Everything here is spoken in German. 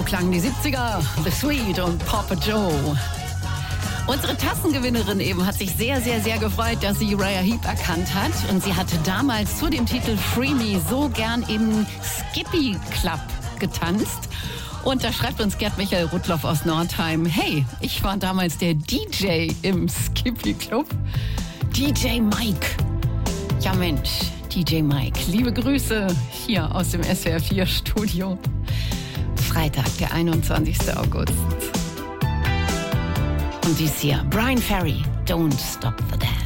So klangen die 70er, The Sweet und Papa Joe. Unsere Tassengewinnerin eben hat sich sehr, sehr, sehr gefreut, dass sie Uriah Heep erkannt hat. Und sie hatte damals zu dem Titel Free Me so gern im Skippy Club getanzt. Und da schreibt uns Gerd Michael Rudloff aus Nordheim: Hey, ich war damals der DJ im Skippy Club. DJ Mike. Ja Mensch, DJ Mike. Liebe Grüße hier aus dem SWR 4 Studio. Freitag, der 21. August. Und dies hier, Brian Ferry, Don't Stop the Dance.